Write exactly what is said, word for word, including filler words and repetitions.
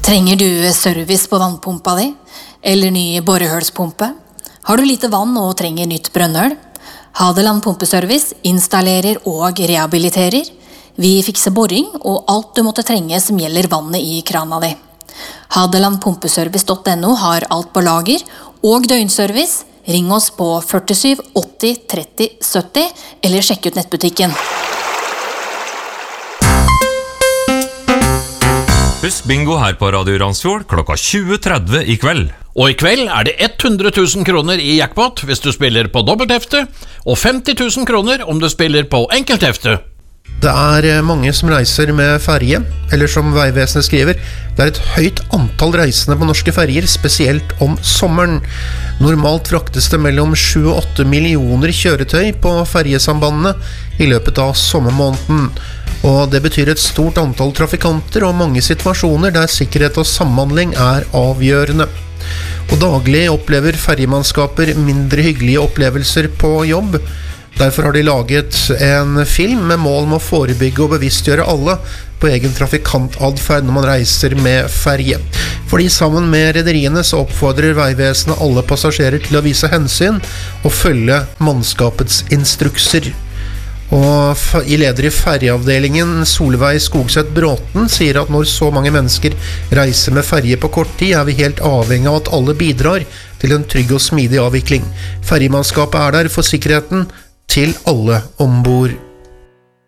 Trenger du service på vannpumpa di? Eller ny borehølspumpe? Har du lite vann og trenger nytt brønnøl? Hadeland Pumpeservice installerer og rehabiliterer. Vi fikser boring og alt du måtte trenge som gjelder vannet i krana di. Hadeland Pumpeservice punktum no har alt på lager og døgnservice. Ring oss på førtisju åtti tretti sytti eller sjekk ut nettbutikken. Husk bingo her på Radio Randsfjord klokka tjue tretti i kveld. Og i kveld er det hundre tusen kroner i jackpot hvis du spiller på dobbelthefte, og femti tusen kroner om du spiller på enkelthefte. Det er mange som reiser med ferje, eller som Veivesenet skriver, det er et høyt antall reisende på norske ferjer, spesielt om sommeren. Normalt fraktes det mellom sju og åtte millioner kjøretøy på ferjesambandene i løpet av sommermåneden. Og det betyr et stort antall trafikanter og mange situasjoner der sikkerhet og samhandling er avgjørende. Og daglig opplever ferjemannskaper mindre hyggelige opplevelser på jobb. Derfor har de laget en film med mål om å forebygge og bevisstgjøre alle på egen trafikantadferd når man reiser med ferje. Fordi sammen med rederiene så oppfordrer Veivesenet alle passasjerer til å vise hensyn og følge mannskapets instrukser. Og i leder i ferjeavdelingen Solveig Skogseth Bråten sier at når så mange mennesker reiser med ferje på kort tid, er vi helt avhengig av at alle bidrar til en trygg og smidig avvikling. Ferjemannskapet er der for sikkerheten til alle ombord.